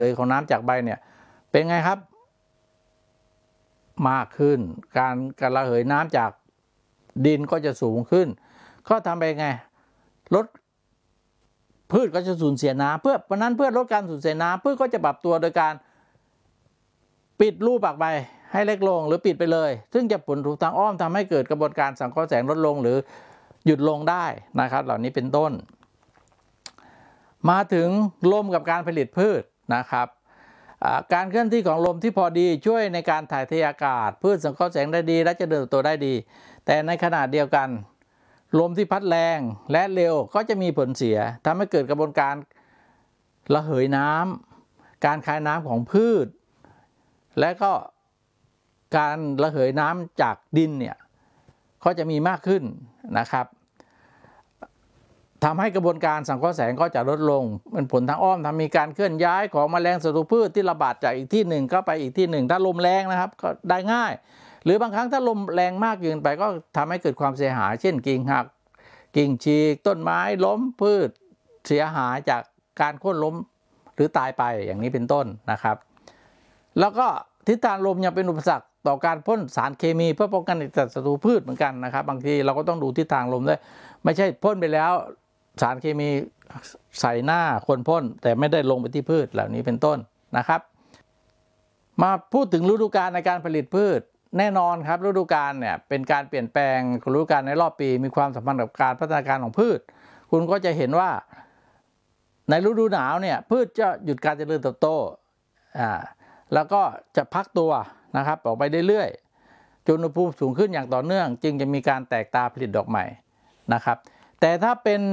ยของน้ำจากใบเนี่ยเป็นไงครับมากขึ้นการระเหยน้ำจากดินก็จะสูงขึ้นก็ทำไปไงลดพืชก็จะสูญเสียน้ำเพื่อลดการสูญเสียน้ำพืชก็จะปรับตัวโดยการปิดรูปากใบให้เล็กลงหรือปิดไปเลยซึ่งจะผลถูกทางอ้อมทำให้เกิดกระบวนการสังเคราะห์แสงลดลงหรือหยุดลงได้นะครับเหล่านี้เป็นต้นมาถึงลมกับการผลิตพืชนะครับการเคลื่อนที่ของลมที่พอดีช่วยในการถ่ายเทอากาศพืชสังเคราะห์แสงได้ดีและจะเดินโตได้ดีแต่ในขณะเดียวกันลมที่พัดแรงและเร็วก็จะมีผลเสียทำให้เกิดกระบวนการระเหยน้ำการคายน้ำของพืชและก็การระเหยน้ำจากดินเนี่ยก็จะมีมากขึ้นนะครับทำให้กระบวนการสังเคราะห์แสงก็จะลดลงเป็นผลทางอ้อมทำมีการเคลื่อนย้ายของแมลงศัตรูพืชที่ระบาดจากอีกที่หนึ่งก็ไปอีกที่หนึ่งถ้าลมแรงนะครับก็ได้ง่ายหรือบางครั้งถ้าลมแรงมากเกินไปก็ทำให้เกิดความเสียหายเช่นกิ่งหักกิ่งฉีกต้นไม้ล้มพืชเสียหายจากการโค่นล้มหรือตายไปอย่างนี้เป็นต้นนะครับแล้วก็ทิศทางลมยังเป็นอุปสรรคต่อการพ่นสารเคมีเพื่อป้องกันศัตรูพืชเหมือนกันนะครับบางทีเราก็ต้องดูทิศทางลมด้วยไม่ใช่พ่นไปแล้วสารเคมีใส่หน้าคนพ่นแต่ไม่ได้ลงไปที่พืชเหล่านี้เป็นต้นนะครับมาพูดถึงฤดูกาลในการผลิตพืชแน่นอนครับฤดูกาลเนี่ยเป็นการเปลี่ยนแปลงฤดูกาลในรอบปีมีความสัมพันธ์กับการพัฒนาการของพืชคุณก็จะเห็นว่าในฤดูหนาวเนี่ยพืชจะหยุดการเจริญเติบโตแล้วก็จะพักตัวนะครับออกไปเรื่อยๆจนอุณหภูมิสูงขึ้นอย่างต่อเนื่องจึงจะมีการแตกตาผลิตดอกใหม่นะครับแต่ถ้าเป็น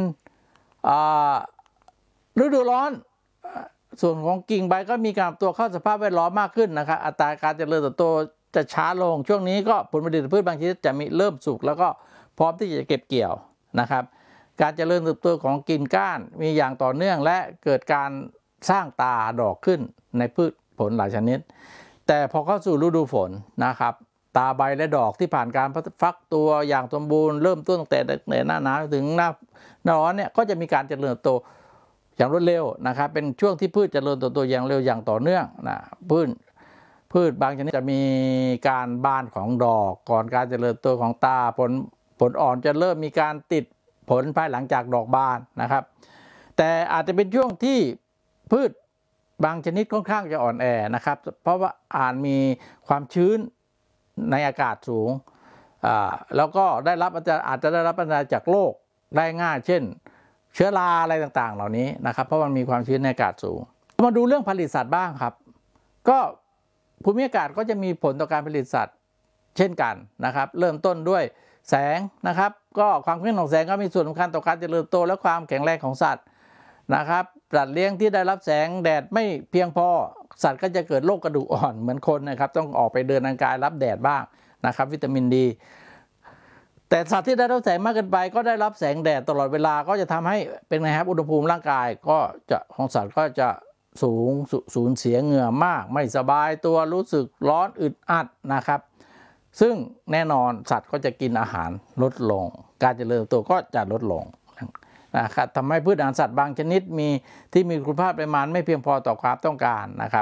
ฤดูร้อนส่วนของกิ่งใบก็มีการตัวเข้าสภาพแวดล้อมมากขึ้นนะครับอัตราการเจริญเติบโตจะช้าลงช่วงนี้ก็ผลผลิตพืชบางชนิดจะมีเริ่มสุกแล้วก็พร้อมที่จะเก็บเกี่ยวนะครับการเจริญเติบโตของกิ่งก้านมีอย่างต่อเนื่องและเกิดการสร้างตาดอกขึ้นในพืชผลหลายชนิดแต่พอเข้าสู่ฤดูฝนนะครับตาใบและดอกที่ผ่านการฟักตัวอย่างสมบูรณ์เริ่มต้นตั้งแต่หน้าหนาวถึงหน้าร้อนเนี่ยก็จะมีการเจริญเติบโตอย่างรวดเร็วนะครับเป็นช่วงที่พืชเจริญเติบโตอย่างเร็วอย่างต่อเนื่องนะพืชบางชนิดจะมีการบานของดอกก่อนการเจริญเติบโตของตาผลอ่อนจะเริ่มมีการติดผลภายหลังจากดอกบานนะครับแต่อาจจะเป็นช่วงที่พืชบางชนิดค่อนข้างจะอ่อนแอนะครับเพราะว่ามีความชื้นในอากาศสูงแล้วก็อาจจะได้รับอันตรายจากโรคได้ง่ายเช่นเชื้อราอะไรต่างๆเหล่านี้นะครับเพราะมันมีความชื้นในอากาศสูงมาดูเรื่องผลิตสัตว์บ้างครับก็ภูมิอากาศก็จะมีผลต่อการผลิตสัตว์เช่นกันนะครับเริ่มต้นด้วยแสงนะครับก็ความเข้มของแสงก็มีส่วนสำคัญต่อการเจริญเติบโตและความแข็งแรงของสัตว์นะครับสัตว์เลี้ยงที่ได้รับแสงแดดไม่เพียงพอสัตว์ก็จะเกิดโรคกระดูกอ่อนเหมือนคนนะครับต้องออกไปเดินทางกายรับแดดบ้างนะครับวิตามินดีแต่สัตว์ที่ได้รับแสงมากเกินไปก็ได้รับแสงแดดตลอดเวลาก็จะทำให้เป็นไงครับอุณหภูมิร่างกายก็จะของสัตว์ก็จะสูญเสียเหงื่อมากไม่สบายตัวรู้สึกร้อนอึดอัดนะครับซึ่งแน่นอนสัตว์ก็จะกินอาหารลดลงการเจริญเติบโตก็จะลดลงนะครับทำให้พืชอาหารสัตว์บางชนิดที่มีคุณภาพปริมาณไม่เพียงพอต่อความต้องการนะครับ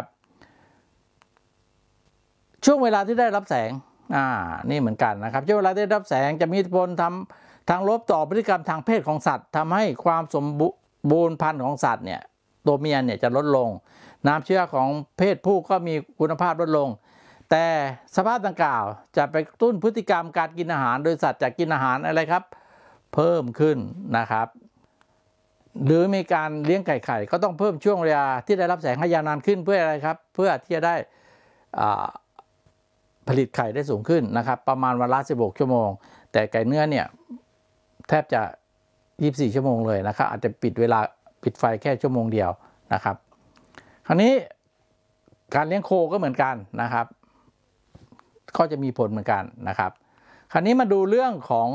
ช่วงเวลาที่ได้รับแสงนี่เหมือนกันนะครับช่วงเวลาได้รับแสงจะมีผลทางลบต่อพฤติกรรมทางเพศของสัตว์ทำให้ความสมบูรณ์พันธุ์ของสัตว์เนี่ยตัวเมียเนี่ยจะลดลงน้ำเชื้อของเพศผู้ก็มีคุณภาพลดลงแต่สภาพดังกล่าวจะไปกระตุ้นพฤติกรรมการกินอาหารโดยสัตว์จะกินอาหารอะไรครับเพิ่มขึ้นนะครับหรือมีการเลี้ยงไข่ก็ต้องเพิ่มช่วงเวลาที่ได้รับแสงให้ยาวนานขึ้นเพื่ออะไรครับเพื่อที่จะได้ผลิตไข่ได้สูงขึ้นนะครับประมาณวันละ16 ชั่วโมงแต่ไก่เนื้อเนี่ยแทบจะ24 ชั่วโมงเลยนะครับอาจจะปิดไฟแค่ชั่วโมงเดียวนะครับคราวนี้การเลี้ยงโคก็เหมือนกันนะครับก็จะมีผลเหมือนกันนะครับคราวนี้มาดูเรื่องของ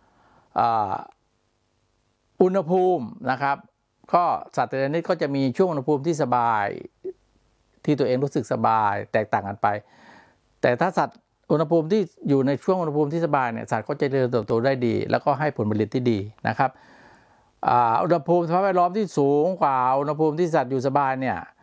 อุณหภูมินะครับก็สัตว์แต่ละชนิดก็จะมีช่วงอุณหภูมิที่สบายที่ตัวเองรู้สึกสบายแตกต่างกันไปแต่ถ้าสัตว์อุณหภูมิที่อยู่ในช่วงอุณหภูมิที่สบายเนี่ยสัตว์ก็จะเจริญเติบโตได้ดีแล้วก็ให้ผลผลิตที่ดีนะครับอุณหภูมิสภาพแวดล้อมที่สูงกว่าอุณหภูมิที่สัตว์อยู่สบายเนี่ย